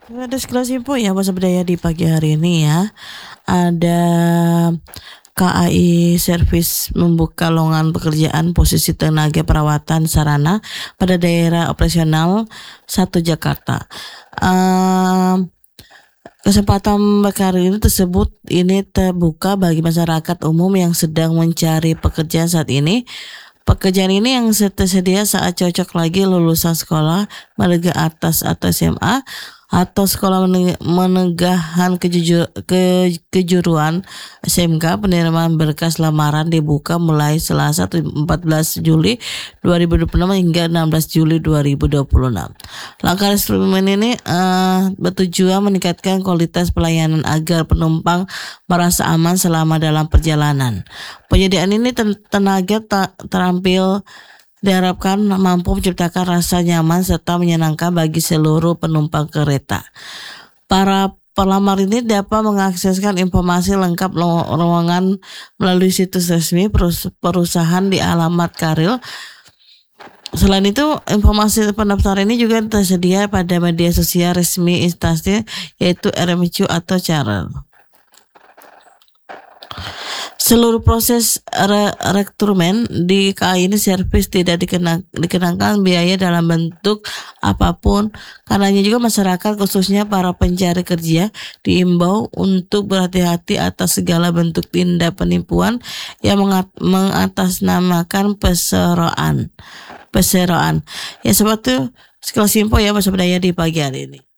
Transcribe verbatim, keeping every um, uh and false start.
Ada sekelas info ya Mas Berdaya di pagi hari ini ya. Ada K A I Service membuka lowongan pekerjaan posisi tenaga perawatan sarana pada daerah operasional satu Jakarta. Um, Kesempatan berkarir ini tersebut ini terbuka bagi masyarakat umum yang sedang mencari pekerjaan saat ini. Pekerjaan ini yang tersedia saat cocok lagi lulusan sekolah menengah atas atau S M A atau sekolah menenggahan kejujur, ke, kejuruan S M K. Penerimaan berkas lamaran dibuka mulai Selasa empat belas Juli dua ribu dua puluh enam hingga enam belas Juli dua ribu dua puluh enam. Langkah rekrutmen ini uh, bertujuan meningkatkan kualitas pelayanan agar penumpang merasa aman selama dalam perjalanan. Penyediaan ini tenaga ta- terampil diharapkan mampu menciptakan rasa nyaman serta menyenangkan bagi seluruh penumpang kereta. Para pelamar ini dapat mengakseskan informasi lengkap lowongan melalui situs resmi perusahaan di alamat karir. Selain itu, informasi pendaftaran ini juga tersedia pada media sosial resmi instansi yaitu R M C atau Career. Seluruh proses re- rekrutmen di K A I ini servis tidak dikenang, dikenakan biaya dalam bentuk apapun. Karenanya juga masyarakat khususnya para pencari kerja diimbau untuk berhati-hati atas segala bentuk tindak penipuan yang mengat- mengatasnamakan perseroan. Perseroan. Ya seperti sekelas info ya Mas Berdaya di pagi hari ini.